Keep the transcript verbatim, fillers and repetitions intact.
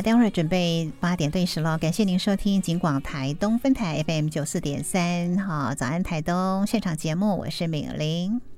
待会儿准备八点对时了，感谢您收听警广台东分台 F M 九四点三，好，早安台东现场节目，我是敏玲。